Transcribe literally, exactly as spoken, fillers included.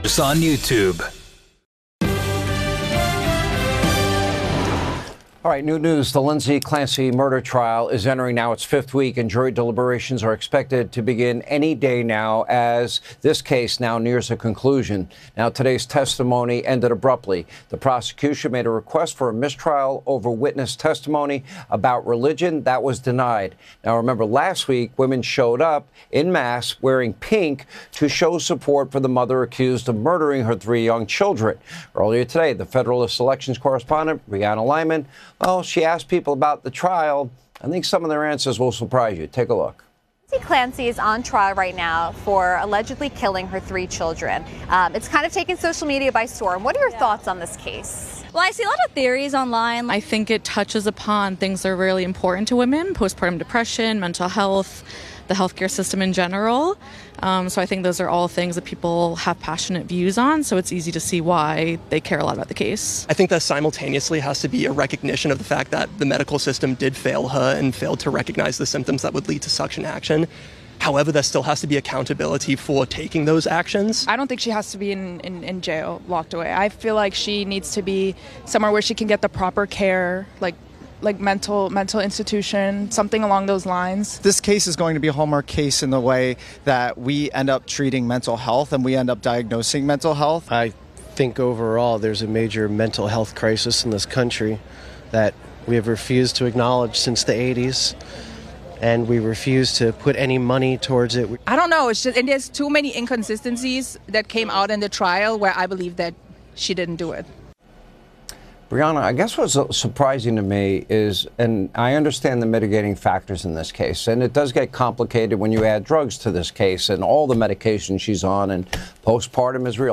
News on YouTube. All right, new news. The Lindsay Clancy murder trial is entering now its fifth week, and jury deliberations are expected to begin any day now as this case now nears a conclusion. Now, today's testimony ended abruptly. The prosecution made a request for a mistrial over witness testimony about religion. That was denied. Now, remember, last week, women showed up en masse wearing pink to show support for the mother accused of murdering her three young children. Earlier today, the Federalist Elections correspondent, Brianna Lyman, well, she asked people about the trial. I think some of their answers will surprise you. Take a look. Lindsay Clancy is on trial right now for allegedly killing her three children. Um, it's kind of taken social media by storm. What are your yeah. thoughts on this case? Well, I see a lot of theories online. I think it touches upon things that are really important to women: postpartum depression, mental health, the healthcare system in general. Um, so I think those are all things that people have passionate views on, so it's easy to see why they care a lot about the case. I think that simultaneously has to be a recognition of the fact that the medical system did fail her and failed to recognize the symptoms that would lead to suction action. However, there still has to be accountability for taking those actions. I don't think she has to be in, in, in jail, locked away. I feel like she needs to be somewhere where she can get the proper care, like like mental mental institution, something along those lines. This case is going to be a hallmark case in the way that we end up treating mental health and we end up diagnosing mental health. I think overall there's a major mental health crisis in this country that we have refused to acknowledge since the eighties, and we refuse to put any money towards it. I don't know, it's just, and there's too many inconsistencies that came out in the trial where I believe that she didn't do it. Brianna, I guess what's surprising to me is, and I understand the mitigating factors in this case, and it does get complicated when you add drugs to this case and all the medication she's on, and postpartum is real.